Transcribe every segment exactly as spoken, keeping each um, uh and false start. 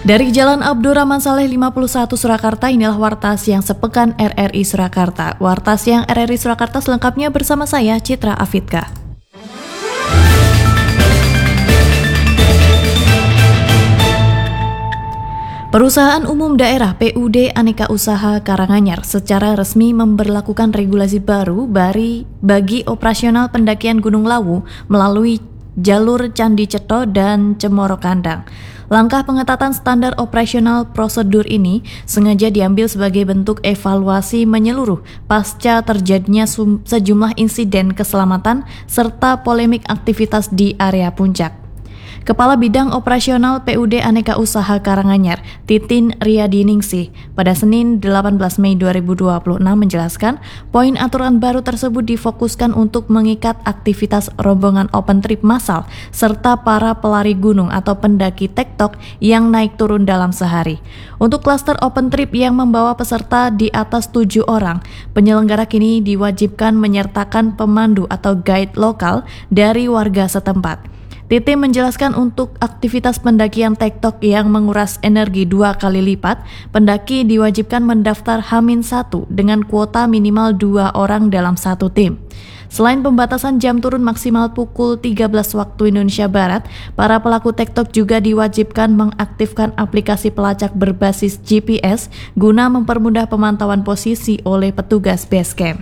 Dari Jalan Abdurrahman Saleh lima puluh satu Surakarta, inilah Warta Siang Sepekan R R I Surakarta. Warta Siang R R I Surakarta selengkapnya bersama saya, Citra Afidka. Perusahaan Umum Daerah P U D Aneka Usaha Karanganyar secara resmi memberlakukan regulasi baru bari bagi operasional pendakian Gunung Lawu melalui jalur Candi Cetho dan Cemoro Kandang. Langkah pengetatan standar operasional prosedur ini sengaja diambil sebagai bentuk evaluasi menyeluruh pasca terjadinya sejumlah insiden keselamatan serta polemik aktivitas di area puncak. Kepala Bidang Operasional P U D Aneka Usaha Karanganyar, Titin Riyadiningsih, pada Senin delapan belas Mei dua ribu dua puluh enam menjelaskan, poin aturan baru tersebut difokuskan untuk mengikat aktivitas rombongan open trip massal serta para pelari gunung atau pendaki tektok yang naik turun dalam sehari. Untuk klaster open trip yang membawa peserta di atas tujuh orang, penyelenggara kini diwajibkan menyertakan pemandu atau guide lokal dari warga setempat. Titi menjelaskan untuk aktivitas pendakian tektok yang menguras energi dua kali lipat, pendaki diwajibkan mendaftar H minus satu dengan kuota minimal dua orang dalam satu tim. Selain pembatasan jam turun maksimal pukul tiga belas waktu Indonesia Barat, para pelaku tektok juga diwajibkan mengaktifkan aplikasi pelacak berbasis G P S guna mempermudah pemantauan posisi oleh petugas base camp.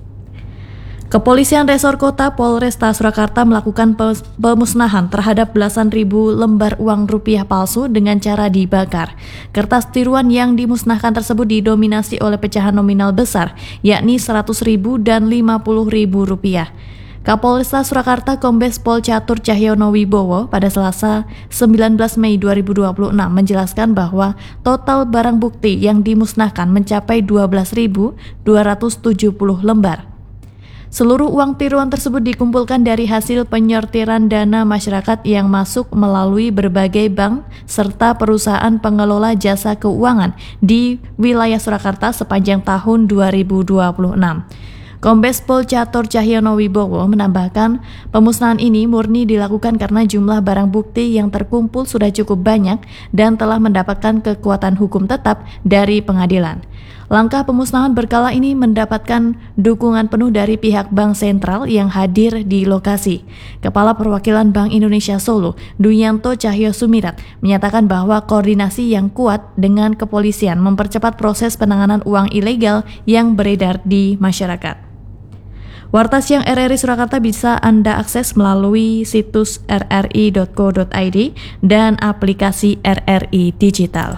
Kepolisian Resor Kota Polresta Surakarta melakukan pemusnahan terhadap belasan ribu lembar uang rupiah palsu dengan cara dibakar. Kertas tiruan yang dimusnahkan tersebut didominasi oleh pecahan nominal besar, yakni seratus ribu dan lima puluh ribu rupiah. Kapolresta Surakarta Kombes Pol Catur Cahyono Wibowo pada Selasa sembilan belas Mei dua ribu dua puluh enam menjelaskan bahwa total barang bukti yang dimusnahkan mencapai dua belas ribu dua ratus tujuh puluh lembar. Seluruh uang tiruan tersebut dikumpulkan dari hasil penyortiran dana masyarakat yang masuk melalui berbagai bank serta perusahaan pengelola jasa keuangan di wilayah Surakarta sepanjang tahun dua ribu dua puluh enam. Kombes Pol Catur Cahyono Wibowo menambahkan, pemusnahan ini murni dilakukan karena jumlah barang bukti yang terkumpul sudah cukup banyak dan telah mendapatkan kekuatan hukum tetap dari pengadilan. Langkah pemusnahan berkala ini mendapatkan dukungan penuh dari pihak Bank Sentral yang hadir di lokasi. Kepala Perwakilan Bank Indonesia Solo, Duyanto Cahyo Sumirat, menyatakan bahwa koordinasi yang kuat dengan kepolisian mempercepat proses penanganan uang ilegal yang beredar di masyarakat. Warta Siang R R I Surakarta bisa Anda akses melalui situs r r i dot co dot i d dan aplikasi R R I Digital.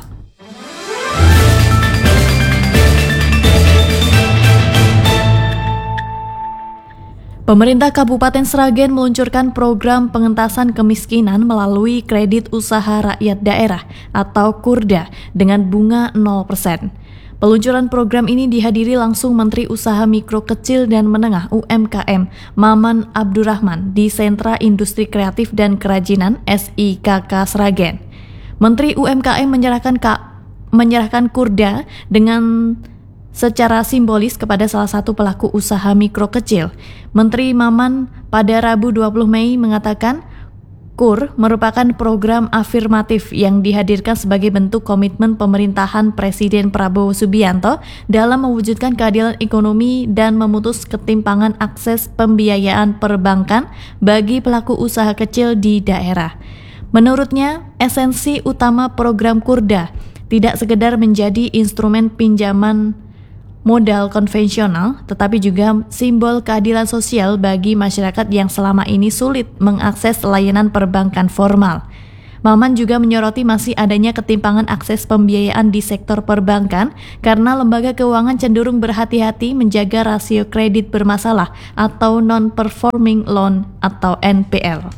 Pemerintah Kabupaten Sragen meluncurkan program pengentasan kemiskinan melalui kredit usaha rakyat daerah atau KURDA dengan bunga nol persen. Peluncuran program ini dihadiri langsung Menteri Usaha Mikro Kecil dan Menengah U M K M Maman Abdurrahman di Sentra Industri Kreatif dan Kerajinan S I K K Sragen. Menteri U M K M menyerahkan Ka, menyerahkan KURDA dengan secara simbolis kepada salah satu pelaku usaha mikro kecil. Menteri Maman pada Rabu dua puluh Mei mengatakan, K U R merupakan program afirmatif yang dihadirkan sebagai bentuk komitmen pemerintahan Presiden Prabowo Subianto dalam mewujudkan keadilan ekonomi dan memutus ketimpangan akses pembiayaan perbankan bagi pelaku usaha kecil di daerah. Menurutnya, esensi utama program KURDA tidak sekedar menjadi instrumen pinjaman modal konvensional, tetapi juga simbol keadilan sosial bagi masyarakat yang selama ini sulit mengakses layanan perbankan formal. Maman juga menyoroti masih adanya ketimpangan akses pembiayaan di sektor perbankan karena lembaga keuangan cenderung berhati-hati menjaga rasio kredit bermasalah atau non-performing loan atau N P L.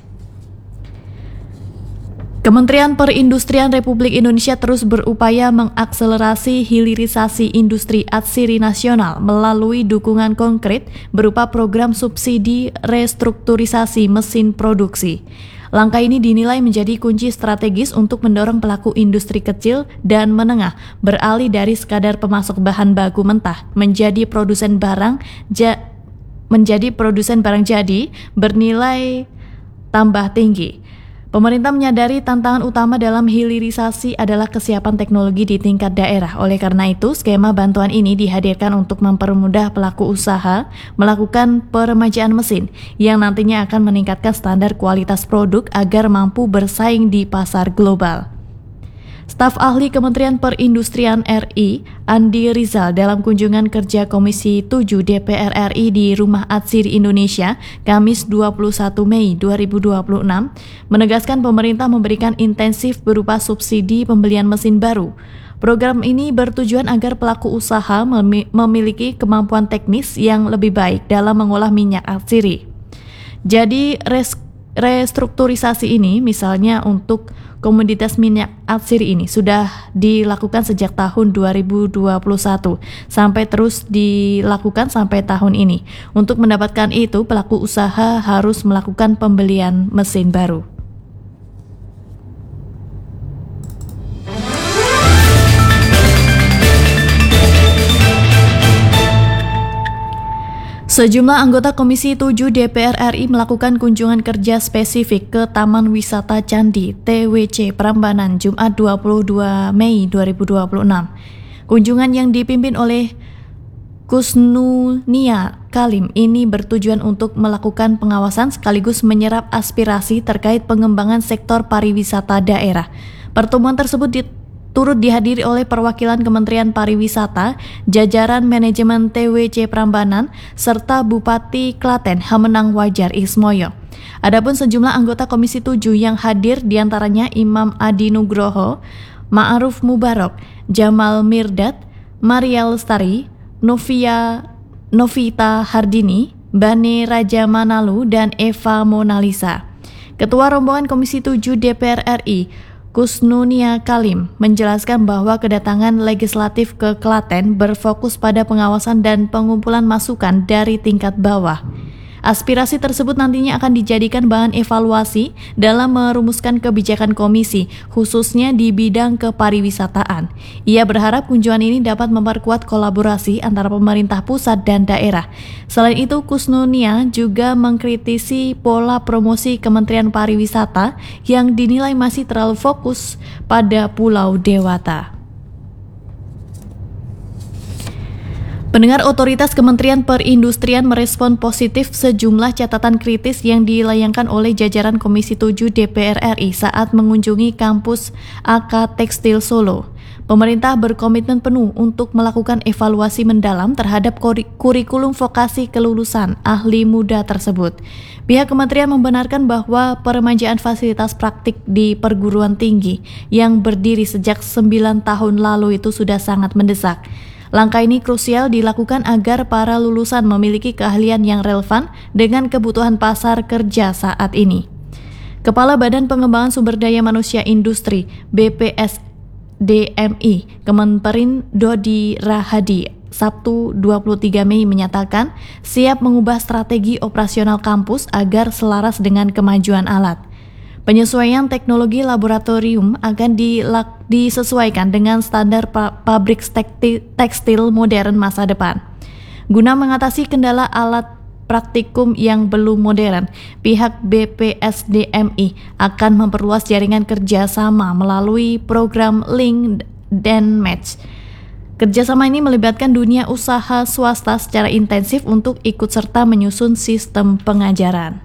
Kementerian Perindustrian Republik Indonesia terus berupaya mengakselerasi hilirisasi industri atsiri nasional melalui dukungan konkret berupa program subsidi restrukturisasi mesin produksi. Langkah ini dinilai menjadi kunci strategis untuk mendorong pelaku industri kecil dan menengah beralih dari sekadar pemasok bahan baku mentah menjadi produsen barang ja, menjadi produsen barang jadi bernilai tambah tinggi. Pemerintah menyadari tantangan utama dalam hilirisasi adalah kesiapan teknologi di tingkat daerah. Oleh karena itu, skema bantuan ini dihadirkan untuk mempermudah pelaku usaha melakukan peremajaan mesin yang nantinya akan meningkatkan standar kualitas produk agar mampu bersaing di pasar global. Staf ahli Kementerian Perindustrian R I, Andi Rizal, dalam kunjungan kerja Komisi tujuh D P R R I di Rumah Atsiri Indonesia, Kamis dua puluh satu Mei dua ribu dua puluh enam, menegaskan pemerintah memberikan intensif berupa subsidi pembelian mesin baru. Program ini bertujuan agar pelaku usaha mem- memiliki kemampuan teknis yang lebih baik dalam mengolah minyak atsiri. Jadi, res- restrukturisasi ini, misalnya untuk komoditas minyak atsiri ini, sudah dilakukan sejak tahun dua ribu dua puluh satu sampai terus dilakukan sampai tahun ini. Untuk mendapatkan itu, pelaku usaha harus melakukan pembelian mesin baru. Sejumlah anggota Komisi tujuh D P R R I melakukan kunjungan kerja spesifik ke Taman Wisata Candi T W C Prambanan Jumat dua puluh dua Mei dua ribu dua puluh enam. Kunjungan yang dipimpin oleh Kusnunia Kalim ini bertujuan untuk melakukan pengawasan sekaligus menyerap aspirasi terkait pengembangan sektor pariwisata daerah. Pertemuan tersebut di turut dihadiri oleh perwakilan Kementerian Pariwisata, jajaran manajemen T W C Prambanan, serta Bupati Klaten Hamenang Wajar Ismoyo. Adapun sejumlah anggota Komisi tujuh yang hadir diantaranya Imam Adi Nugroho, Ma'aruf Mubarok, Jamal Mirdad, Maria Lestari, Novia, Novita Hardini, Bani Raja Manalu, dan Eva Monalisa. Ketua Rombongan Komisi tujuh D P R R I, Kusnunia Kalim, menjelaskan bahwa kedatangan legislatif ke Klaten berfokus pada pengawasan dan pengumpulan masukan dari tingkat bawah. Aspirasi tersebut nantinya akan dijadikan bahan evaluasi dalam merumuskan kebijakan komisi, khususnya di bidang kepariwisataan. Ia berharap kunjungan ini dapat memperkuat kolaborasi antara pemerintah pusat dan daerah. Selain itu, Kusnunia juga mengkritisi pola promosi Kementerian Pariwisata yang dinilai masih terlalu fokus pada Pulau Dewata. Pendengar, otoritas Kementerian Perindustrian merespon positif sejumlah catatan kritis yang dilayangkan oleh jajaran Komisi tujuh D P R R I saat mengunjungi kampus A K Tekstil Solo. Pemerintah berkomitmen penuh untuk melakukan evaluasi mendalam terhadap kurikulum vokasi kelulusan ahli muda tersebut. Pihak kementerian membenarkan bahwa peremajaan fasilitas praktik di perguruan tinggi yang berdiri sejak sembilan tahun lalu itu sudah sangat mendesak. Langkah ini krusial dilakukan agar para lulusan memiliki keahlian yang relevan dengan kebutuhan pasar kerja saat ini. Kepala Badan Pengembangan Sumber Daya Manusia Industri B P S D M I Kemenperin Dodi Rahadi Sabtu dua puluh tiga Mei menyatakan siap mengubah strategi operasional kampus agar selaras dengan kemajuan alat. Penyesuaian teknologi laboratorium akan dilak, disesuaikan dengan standar pa, pabrik tekstil, tekstil modern masa depan. Guna mengatasi kendala alat praktikum yang belum modern, pihak B P S D M I akan memperluas jaringan kerjasama melalui program Link dan Match. Kerjasama ini melibatkan dunia usaha swasta secara intensif untuk ikut serta menyusun sistem pengajaran.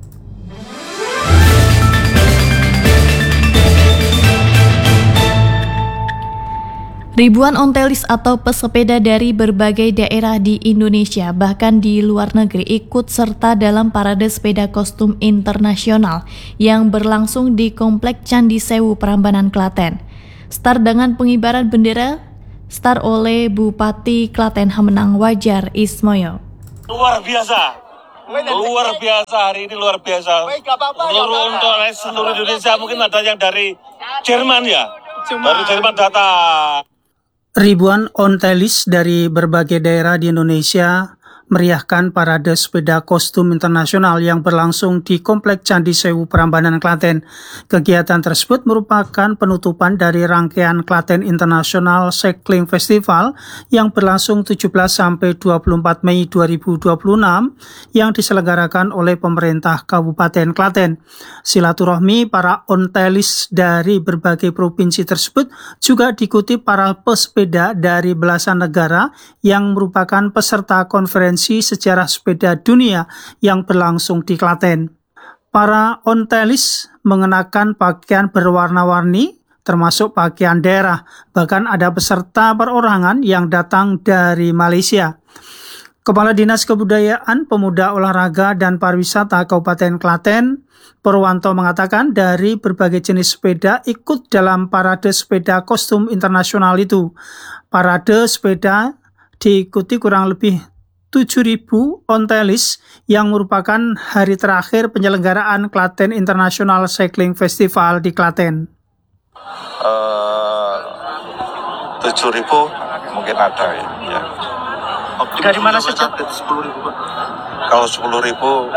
Ribuan ontelis atau pesepeda dari berbagai daerah di Indonesia bahkan di luar negeri ikut serta dalam parade sepeda kostum internasional yang berlangsung di Komplek Candi Sewu Prambanan Klaten. Start dengan pengibaran bendera, start oleh Bupati Klaten Hamenang Wajar Ismoyo. Luar biasa, luar biasa hari ini luar biasa. Seluruh ontelis seluruh Indonesia, mungkin ada yang dari Jerman ya, dari Jerman datang. Ribuan ontelis dari berbagai daerah di Indonesia meriahkan parade sepeda kostum internasional yang berlangsung di Komplek Candi Sewu Prambanan, Klaten. Kegiatan tersebut merupakan penutupan dari rangkaian Klaten International Cycling Festival yang berlangsung tujuh belas sampai dua puluh empat Mei dua ribu dua puluh enam yang diselenggarakan oleh pemerintah Kabupaten Klaten. Silaturahmi para ontelis dari berbagai provinsi tersebut juga diikuti para pesepeda dari belasan negara yang merupakan peserta konferensi sejarah sepeda dunia yang berlangsung di Klaten. Para ontelis mengenakan pakaian berwarna-warni termasuk pakaian daerah, bahkan ada peserta perorangan yang datang dari Malaysia. Kepala Dinas Kebudayaan, Pemuda, Olahraga, dan Pariwisata Kabupaten Klaten, Purwanto, mengatakan dari berbagai jenis sepeda ikut dalam parade sepeda kostum internasional itu. Parade sepeda diikuti kurang lebih tujuh ribu ontelis yang merupakan hari terakhir penyelenggaraan Klaten International Cycling Festival di Klaten. Uh, tujuh ribu mungkin ada ya. ya. Dari mana saja? sepuluh ribu. Kalau sepuluh ribu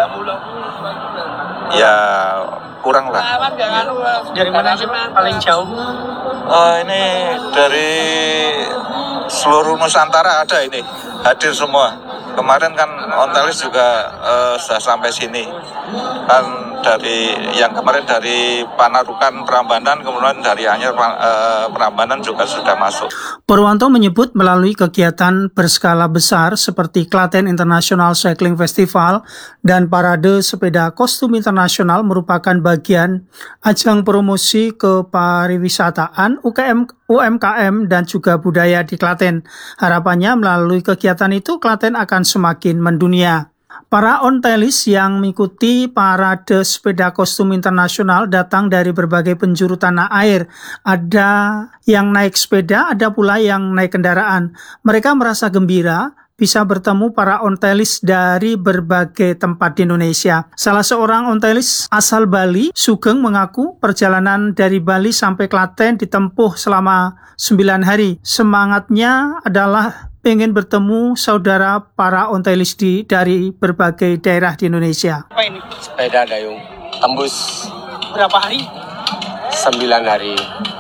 ya kurang lah. Dari mana aja paling jauh? Uh, ini dari seluruh Nusantara ada ini, hadir semua. Kemarin kan ontelis juga uh, sudah sampai sini. Kan dari yang kemarin dari Panarukan Prambanan, kemudian dari Anyer uh, Prambanan juga sudah masuk. Purwanto menyebut melalui kegiatan berskala besar seperti Klaten International Cycling Festival dan parade sepeda kostum internasional merupakan bagian ajang promosi kepariwisataan U K M, U M K M dan juga budaya di Klaten. Harapannya melalui kegiatan itu Klaten akan semakin mendunia. Para ontelis yang mengikuti parade sepeda kostum internasional datang dari berbagai penjuru tanah air. Ada yang naik sepeda, ada pula yang naik kendaraan. Mereka merasa gembira bisa bertemu para ontelis dari berbagai tempat di Indonesia. Salah seorang ontelis asal Bali, Sugeng, mengaku perjalanan dari Bali sampai Klaten ditempuh selama sembilan hari. Semangatnya adalah pengen bertemu saudara para ontelis di, dari berbagai daerah di Indonesia. Apa ini? Sepeda dayung, tembus. Berapa hari? Sembilan hari.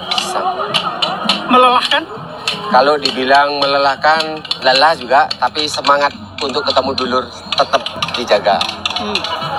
Melelahkan? Kalau dibilang melelahkan, lelah juga, tapi semangat untuk ketemu dulur tetap dijaga. Hmm.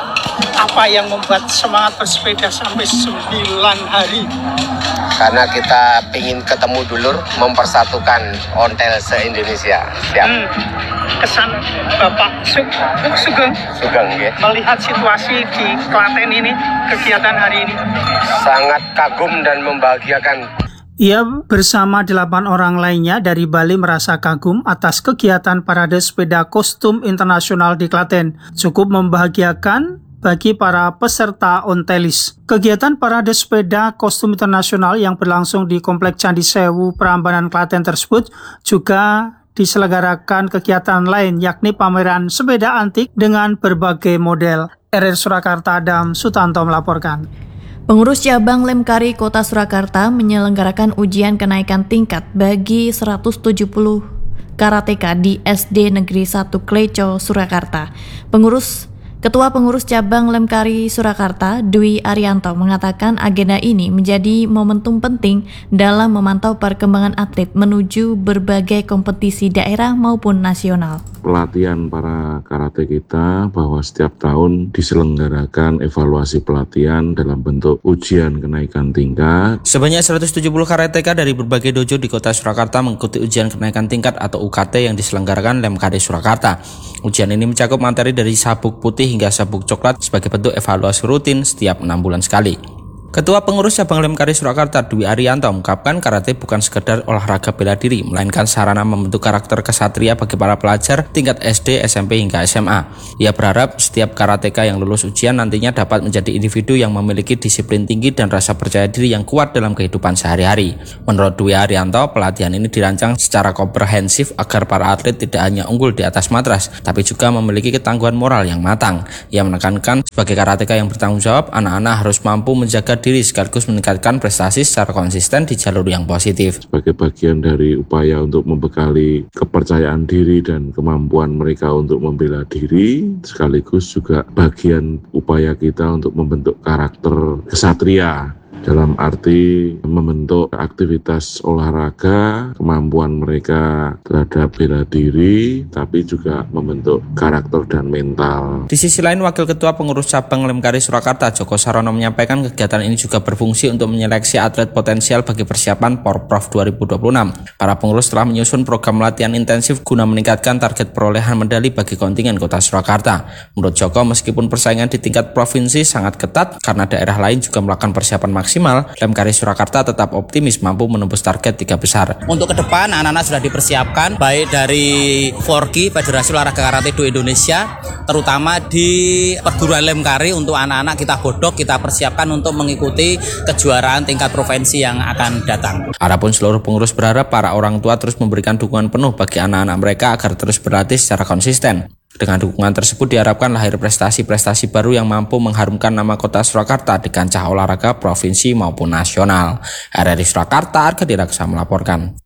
Apa yang membuat semangat bersepeda sampai sembilan hari? Karena kita ingin ketemu dulur, mempersatukan ontel se-Indonesia. Ya. Hmm. Kesan Bapak Sugeng Sugeng, ya. melihat situasi di Klaten ini, kegiatan hari ini? Sangat kagum dan membahagiakan. Ia bersama delapan orang lainnya dari Bali merasa kagum atas kegiatan parade sepeda kostum internasional di Klaten. Cukup membahagiakan bagi para peserta ontelis. Kegiatan parade sepeda kostum internasional yang berlangsung di Komplek Candi Sewu Prambanan, Klaten tersebut juga diselenggarakan kegiatan lain, yakni pameran sepeda antik dengan berbagai model. R R Surakarta, Adam Sutanto melaporkan. Pengurus cabang Lemkari Kota Surakarta menyelenggarakan ujian kenaikan tingkat bagi seratus tujuh puluh karateka di S D Negeri satu Kleco, Surakarta. Pengurus Ketua Pengurus Cabang Lemkari Surakarta, Dwi Arianto, mengatakan agenda ini menjadi momentum penting dalam memantau perkembangan atlet menuju berbagai kompetisi daerah maupun nasional. Pelatihan para karate kita bahwa setiap tahun diselenggarakan evaluasi pelatihan dalam bentuk ujian kenaikan tingkat. Sebanyak seratus tujuh puluh karateka dari berbagai dojo di Kota Surakarta mengikuti ujian kenaikan tingkat atau U K T yang diselenggarakan Lemkari Surakarta. Ujian ini mencakup materi dari sabuk putih hingga sabuk coklat sebagai bentuk evaluasi rutin setiap enam bulan sekali. Ketua Pengurus Cabang Lemkari Surakarta, Dwi Arianto, mengungkapkan karate bukan sekedar olahraga bela diri, melainkan sarana membentuk karakter kesatria bagi para pelajar tingkat S D, S M P hingga S M A. Ia berharap setiap karateka yang lulus ujian nantinya dapat menjadi individu yang memiliki disiplin tinggi dan rasa percaya diri yang kuat dalam kehidupan sehari-hari. Menurut Dwi Arianto, pelatihan ini dirancang secara komprehensif agar para atlet tidak hanya unggul di atas matras, tapi juga memiliki ketangguhan moral yang matang. Ia menekankan sebagai karateka yang bertanggung jawab, anak-anak harus mampu menjaga diri sekaligus meningkatkan prestasi secara konsisten di jalur yang positif. Sebagai bagian dari upaya untuk membekali kepercayaan diri dan kemampuan mereka untuk membela diri, sekaligus juga bagian upaya kita untuk membentuk karakter kesatria. Dalam arti membentuk aktivitas olahraga, kemampuan mereka terhadap bela diri, tapi juga membentuk karakter dan mental. Di sisi lain, Wakil Ketua Pengurus Cabang Lemkari Surakarta, Joko Sarono, menyampaikan kegiatan ini juga berfungsi untuk menyeleksi atlet potensial bagi persiapan Porprov dua ribu dua puluh enam. Para pengurus telah menyusun program latihan intensif guna meningkatkan target perolehan medali bagi kontingen Kota Surakarta. Menurut Joko, meskipun persaingan di tingkat provinsi sangat ketat karena daerah lain juga melakukan persiapan maksimal, Lemkari Surakarta tetap optimis mampu menembus target tiga besar. Untuk ke depan, anak-anak sudah dipersiapkan baik dari Forki, Federasi Olahraga Karate Do Indonesia, terutama di perguruan Lemkari. Untuk anak-anak kita godok, kita persiapkan untuk mengikuti kejuaraan tingkat provinsi yang akan datang. Adapun seluruh pengurus berharap para orang tua terus memberikan dukungan penuh bagi anak-anak mereka agar terus berlatih secara konsisten. Dengan dukungan tersebut diharapkan lahir prestasi-prestasi baru yang mampu mengharumkan nama Kota Surakarta di kancah olahraga provinsi maupun nasional. R R I Surakarta, Arga Diraksa melaporkan.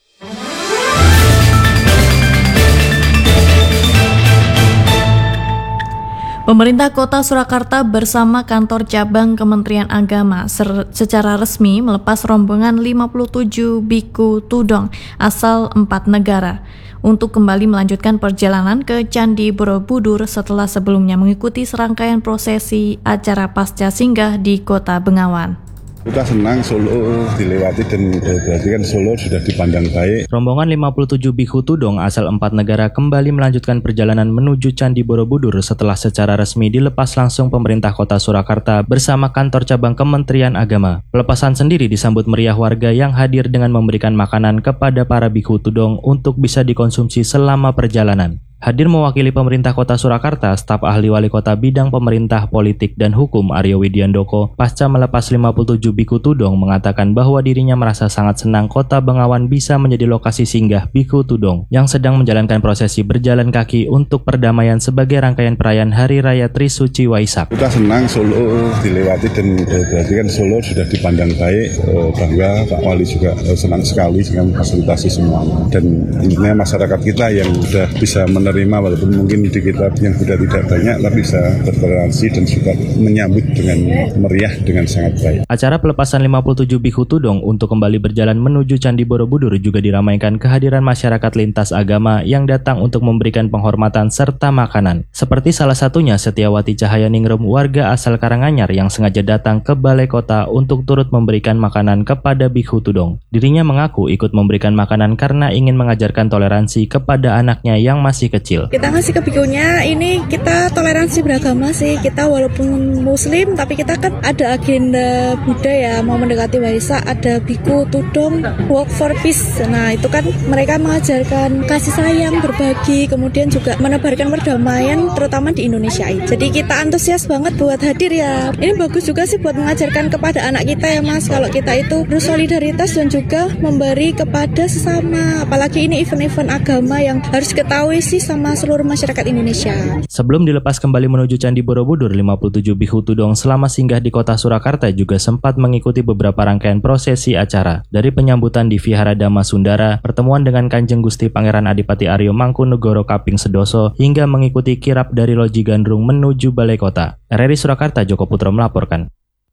Pemerintah Kota Surakarta bersama kantor cabang Kementerian Agama secara resmi melepas rombongan lima puluh tujuh biku tudong asal empat negara untuk kembali melanjutkan perjalanan ke Candi Borobudur setelah sebelumnya mengikuti serangkaian prosesi acara pasca singgah di Kota Bengawan. Kita senang Solo dilewati dan eh, berarti kan Solo sudah dipandang baik. Rombongan lima puluh tujuh biku tudong asal empat negara kembali melanjutkan perjalanan menuju Candi Borobudur setelah secara resmi dilepas langsung pemerintah Kota Surakarta bersama kantor cabang Kementerian Agama. Pelepasan sendiri disambut meriah warga yang hadir dengan memberikan makanan kepada para biku tudong untuk bisa dikonsumsi selama perjalanan. Hadir mewakili pemerintah Kota Surakarta, staf ahli wali kota bidang pemerintah, politik, dan hukum Aryo Widiandoko pasca melepas lima puluh tujuh biku tudong mengatakan bahwa dirinya merasa sangat senang Kota Bengawan bisa menjadi lokasi singgah biku tudong yang sedang menjalankan prosesi berjalan kaki untuk perdamaian sebagai rangkaian perayaan Hari Raya Trisuci Waisak. Kita senang Solo dilewati dan eh, berarti kan Solo sudah dipandang baik, eh, bangga Pak Wali juga eh, senang sekali dengan fasilitasi semuanya, dan intinya masyarakat kita yang sudah bisa men menerima walaupun mungkin di kita yang sudah tidak banyak tapi bisa bertoleransi dan juga menyambut dengan meriah dengan sangat baik. Acara pelepasan lima puluh tujuh biku tudong untuk kembali berjalan menuju Candi Borobudur juga diramaikan kehadiran masyarakat lintas agama yang datang untuk memberikan penghormatan serta makanan. Seperti salah satunya Setiawati Cahayaningrum, warga asal Karanganyar yang sengaja datang ke Balai Kota untuk turut memberikan makanan kepada biku tudong. Dirinya mengaku ikut memberikan makanan karena ingin mengajarkan toleransi kepada anaknya yang masih kecil. Kita ngasih ke bikunya, ini kita toleransi beragama sih. Kita walaupun muslim tapi kita kan ada agenda Buddha ya, mau mendekati Waisak, ada biku tudong walk for peace. Nah itu kan mereka mengajarkan kasih sayang, berbagi, kemudian juga menebarkan perdamaian terutama di Indonesia ini. Jadi kita antusias banget buat hadir ya. Ini bagus juga sih buat mengajarkan kepada anak kita ya Mas, kalau kita itu bersolidaritas dan juga memberi kepada sesama. Apalagi ini event-event agama yang harus diketahui sih sama seluruh masyarakat Indonesia. Sebelum dilepas kembali menuju Candi Borobudur, lima puluh tujuh biku tudong selama singgah di Kota Surakarta juga sempat mengikuti beberapa rangkaian prosesi acara. Dari penyambutan di Vihara Dhamma Sundara, pertemuan dengan Kanjeng Gusti Pangeran Adipati Aryo Mangkunegoro Kaping Sedoso, hingga mengikuti kirap dari Loji Gandrung menuju Balai Kota. R R I Surakarta, Joko Putro melaporkan.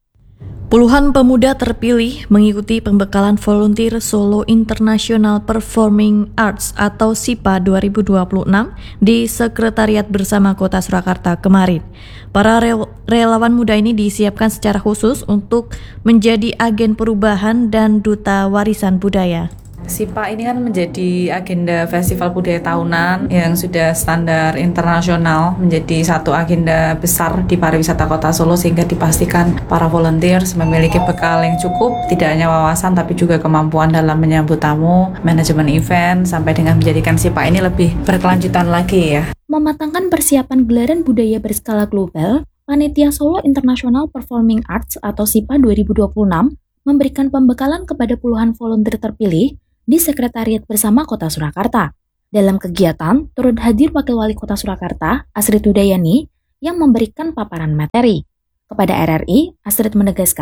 Puluhan pemuda terpilih mengikuti pembekalan volunteer Solo International Performing Arts atau S I P A dua ribu dua puluh enam di Sekretariat Bersama Kota Surakarta kemarin. Para relawan muda ini disiapkan secara khusus untuk menjadi agen perubahan dan duta warisan budaya. S I P A ini kan menjadi agenda festival budaya tahunan yang sudah standar internasional, menjadi satu agenda besar di pariwisata Kota Solo sehingga dipastikan para volunteers memiliki bekal yang cukup, tidak hanya wawasan tapi juga kemampuan dalam menyambut tamu, manajemen event, sampai dengan menjadikan S I P A ini lebih berkelanjutan lagi ya. Mematangkan persiapan gelaran budaya berskala global, Panitia Solo International Performing Arts atau S I P A dua ribu dua puluh enam memberikan pembekalan kepada puluhan volunteer terpilih di Sekretariat Bersama Kota Surakarta. Dalam kegiatan, turut hadir Wakil Wali Kota Surakarta, Astrid Udayani, yang memberikan paparan materi. Kepada R R I, Astrid menegaskan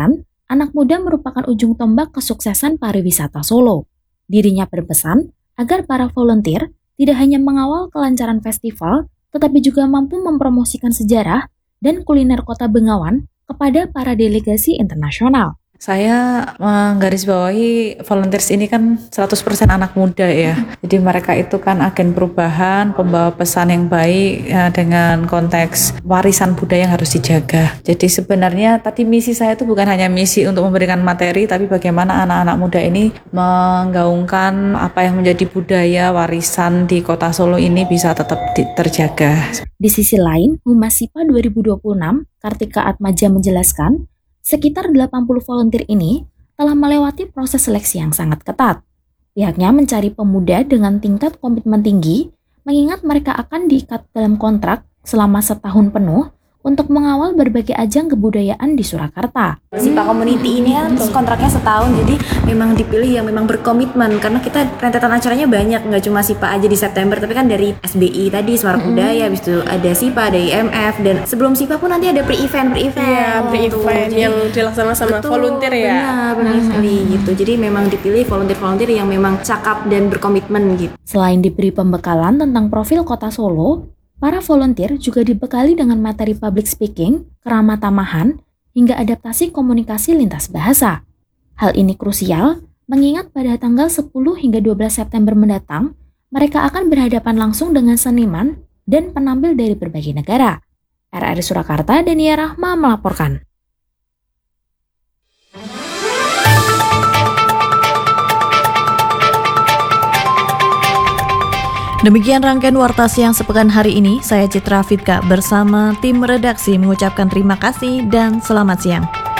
anak muda merupakan ujung tombak kesuksesan pariwisata Solo. Dirinya berpesan agar para volunteer tidak hanya mengawal kelancaran festival, tetapi juga mampu mempromosikan sejarah dan kuliner Kota Bengawan kepada para delegasi internasional. Saya menggarisbawahi volunteers ini kan seratus persen anak muda ya. Jadi mereka itu kan agen perubahan, pembawa pesan yang baik ya, dengan konteks warisan budaya yang harus dijaga. Jadi sebenarnya tadi misi saya itu bukan hanya misi untuk memberikan materi, tapi bagaimana anak-anak muda ini menggaungkan apa yang menjadi budaya warisan di Kota Solo ini bisa tetap di- terjaga. Di sisi lain, Humas SIPA dua ribu dua puluh enam, Kartika Atmaja menjelaskan, sekitar delapan puluh volunteer ini telah melewati proses seleksi yang sangat ketat. Pihaknya mencari pemuda dengan tingkat komitmen tinggi, mengingat mereka akan diikat dalam kontrak selama setahun penuh untuk mengawal berbagai ajang kebudayaan di Surakarta. SIPA Community ini kan kontraknya setahun, jadi memang dipilih yang memang berkomitmen, karena kita rentetan acaranya banyak, nggak cuma SIPA aja di September, tapi kan dari S B I tadi, Semarak mm-hmm. Budaya, habis itu ada SIPA, ada I M F, dan sebelum SIPA pun nanti ada pre-event, pre-event. Iya, pre-event gitu. Yang dilaksanakan sama betul, volunteer ya. Benar, benar hmm. sekali gitu. Jadi memang dipilih volunteer-volunteer yang memang cakap dan berkomitmen gitu. Selain diberi pembekalan tentang profil Kota Solo, para volunteer juga dibekali dengan materi public speaking, keramah tamahan, hingga adaptasi komunikasi lintas bahasa. Hal ini krusial, mengingat pada tanggal sepuluh hingga dua belas September mendatang, mereka akan berhadapan langsung dengan seniman dan penampil dari berbagai negara. R R I Surakarta, Dania Rahma melaporkan. Demikian rangkaian Warta Siang sepekan hari ini. Saya Citra Fitka bersama tim redaksi mengucapkan terima kasih dan selamat siang.